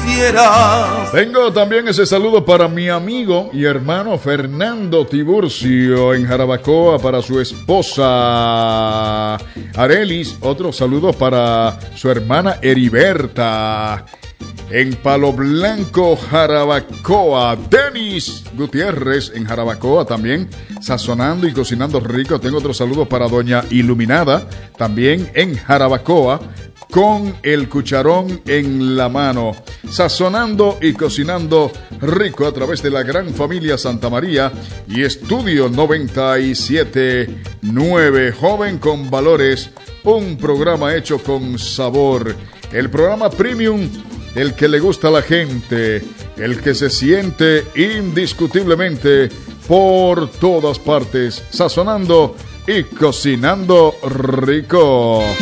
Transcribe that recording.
quisieras. Tengo también ese saludo para mi amigo y hermano Fernando Tiburcio en Jarabacoa, para su esposa Arelis. Otro saludo para su hermana Heriberta en Palo Blanco, Jarabacoa. Denis Gutiérrez en Jarabacoa también, sazonando y cocinando rico. Tengo otro saludo para doña Iluminada, también en Jarabacoa, con el cucharón en la mano, sazonando y cocinando rico a través de la gran familia Santa María y Estudio 97.9. Joven con valores, un programa hecho con sabor. El programa premium, el que le gusta a la gente, el que se siente indiscutiblemente por todas partes, sazonando y cocinando rico.